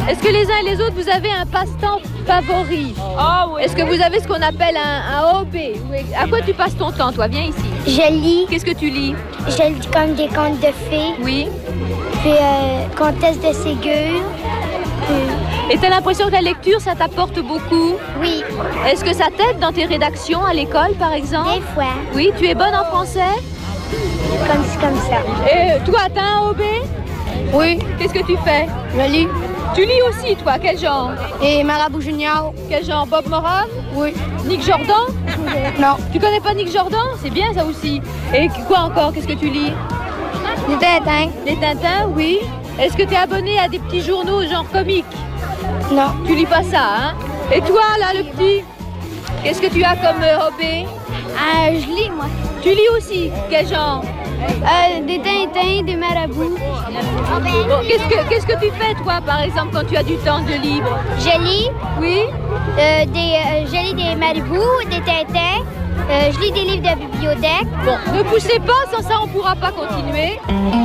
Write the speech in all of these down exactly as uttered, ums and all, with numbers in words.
Est-ce que les uns et les autres, vous avez un passe-temps favori? Ah oui. Est-ce que vous avez ce qu'on appelle un, un hobby? À quoi tu passes ton temps, toi? Viens ici. Je lis. Qu'est-ce que tu lis? Je lis comme des contes de fées. Oui. Puis euh, Comtesse de Ségur. Puis... Et tu as l'impression que la lecture, ça t'apporte beaucoup? Oui. Est-ce que ça t'aide dans tes rédactions à l'école, par exemple? Des fois. Oui, tu es bonne en français? Comme, comme ça. Et toi, t'as un hobby? Oui. Qu'est-ce que tu fais? Je lis. Tu lis aussi, toi? Quel genre? Et Marabout Junior. Quel genre? Bob Moran? Oui. Nick Jordan? Non. Tu connais pas Nick Jordan? C'est bien ça aussi. Et quoi encore? Qu'est-ce que tu lis? Les Tintins. Les Tintins, oui. Est-ce que tu es abonné à des petits journaux genre comiques? Non. Tu lis pas ça, hein? Et toi, là, le petit? Qu'est-ce que tu as comme euh, hobby? Ah, je lis, moi. Tu lis aussi? Quel genre? Euh, des Tintins, des Marabouts. Bon, qu'est-ce que qu'est-ce que tu fais, toi, par exemple, quand tu as du temps de libre? Je lis. Oui? Euh, des, euh, je lis des Marabouts, des Tintins. Euh, je lis des livres de bibliothèque. Bon, ne poussez pas, sans ça, on pourra pas continuer.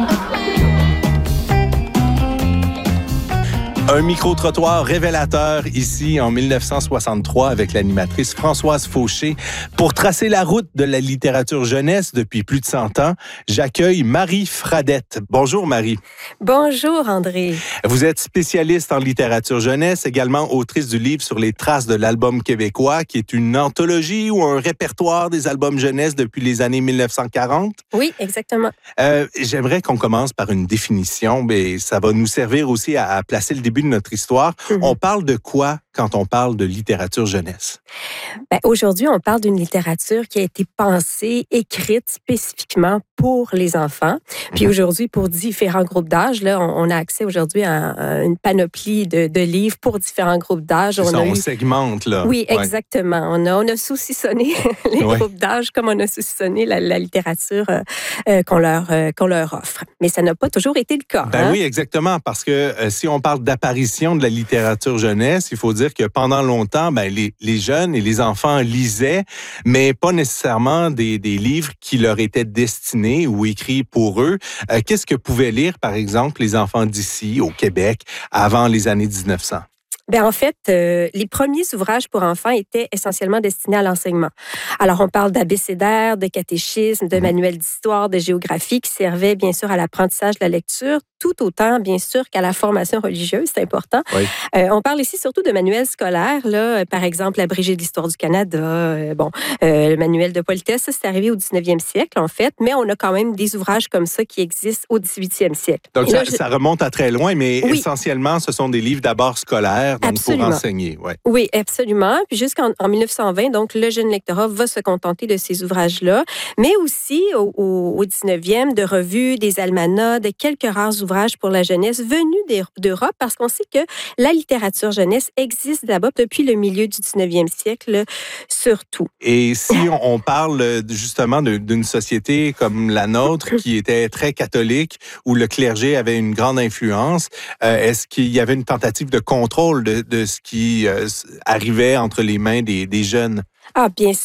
Un micro-trottoir révélateur ici en dix-neuf cent soixante-trois avec l'animatrice Françoise Fauché. Pour tracer la route de la littérature jeunesse depuis plus de cent ans, j'accueille Marie Fradette. Bonjour Marie. Bonjour André. Vous êtes spécialiste en littérature jeunesse, également autrice du livre sur les traces de l'album québécois, qui est une anthologie ou un répertoire des albums jeunesse depuis les années dix-neuf cent quarante. Oui, exactement. Euh, j'aimerais qu'on commence par une définition, mais ça va nous servir aussi à, à placer le début de notre histoire. Mm-hmm. On parle de quoi quand on parle de littérature jeunesse? Ben, aujourd'hui, on parle d'une littérature qui a été pensée, écrite spécifiquement pour les enfants. Puis mm-hmm. aujourd'hui, pour différents groupes d'âge, là, on, on a accès aujourd'hui à, à une panoplie de, de livres pour différents groupes d'âge. On, ça, a on eu... segmente, là. Oui, ouais. exactement. On a, on a saucissonné les ouais. groupes d'âge comme on a saucissonné la, la littérature euh, qu'on, leur, euh, qu'on leur offre. Mais ça n'a pas toujours été le cas. Ben hein? oui, exactement, parce que euh, si on parle d'apparition de la littérature jeunesse, il faut dire que pendant longtemps, ben, les, les jeunes et les enfants lisaient, mais pas nécessairement des, des livres qui leur étaient destinés ou écrits pour eux. Euh, qu'est-ce que pouvaient lire, par exemple, les enfants d'ici, au Québec, avant les années dix-neuf cents? Bien, en fait, euh, les premiers ouvrages pour enfants étaient essentiellement destinés à l'enseignement. Alors, on parle d'abécédaire, de catéchisme, de manuels d'histoire, de géographie qui servaient bien sûr à l'apprentissage de la lecture, tout autant, bien sûr, qu'à la formation religieuse, c'est important. Oui. Euh, on parle ici surtout de manuels scolaires, là, par exemple, l'abrégé de l'histoire du Canada, euh, bon, euh, le manuel de politesse, ça, c'est arrivé au dix-neuvième siècle, en fait, mais on a quand même des ouvrages comme ça qui existent au dix-huitième siècle. Donc, là, ça, je... ça remonte à très loin, mais oui. essentiellement, ce sont des livres d'abord scolaires, donc absolument. Pour enseigner. Ouais. Oui, absolument. Puis jusqu'en en dix-neuf cent vingt, donc, le jeune lectorat va se contenter de ces ouvrages-là, mais aussi au, au, au dix-neuvième, de revues, des almanachs, de quelques rares ouvrages pour la jeunesse venus d'Europe, parce qu'on sait que la littérature jeunesse existe d'abord depuis le milieu du dix-neuvième siècle, surtout. Et si on parle justement d'une société comme la nôtre, qui était très catholique, où le clergé avait une grande influence, euh, est-ce qu'il y avait une tentative de contrôle de, de ce qui euh, arrivait entre les mains des, des jeunes? Ah, bien